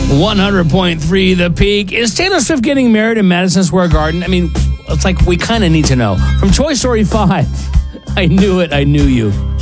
100.3 The Peak. Is Taylor Swift getting married in Madison Square Garden? I mean, it's like we kind of need to know. From Toy Story 5, I knew it, I knew you.